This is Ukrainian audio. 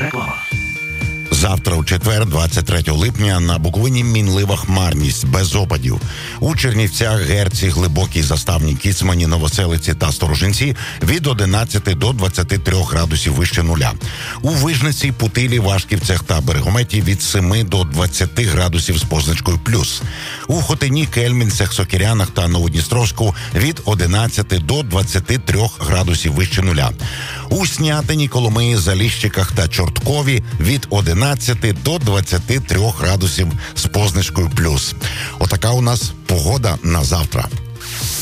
Реклама. Завтра, у четвер, 23 липня, на Буковині мінлива хмарність, без опадів. У Чернівцях, Герці, Глибокій, Заставній, Кіцмані, Новоселиці та Сторожинці від 11 до 23 градусів вище нуля. У Вижниці, Путилі, Вашківцях та Берегометі від 7 до 20 градусів з позначкою плюс. У Хотині, Кельмінцях, Сокирянах та Новодністровську від 11 до 23 градусів вище нуля. У Снятині, Коломиї, Заліщиках та Чорткові від 11 до 23 градусів з позначкою плюс. Отака у нас погода на завтра.